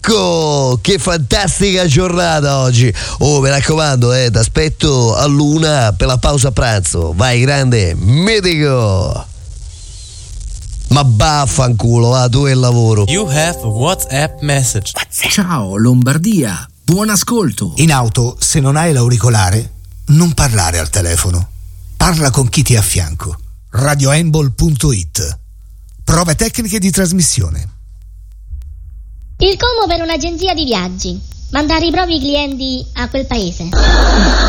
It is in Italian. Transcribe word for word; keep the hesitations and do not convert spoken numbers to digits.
Marco, che fantastica giornata oggi. Oh, mi raccomando, eh, ti aspetto a l'una per la pausa pranzo. Vai, grande, mitico. Ma vaffanculo, va, tu e il lavoro. You have a WhatsApp message. Ciao Lombardia, buon ascolto. In auto, se non hai l'auricolare, non parlare al telefono. Parla con chi ti è a fianco. radiohandball punto it. Prove tecniche di trasmissione. Il Como per un'agenzia di viaggi. Mandare i propri clienti a quel paese.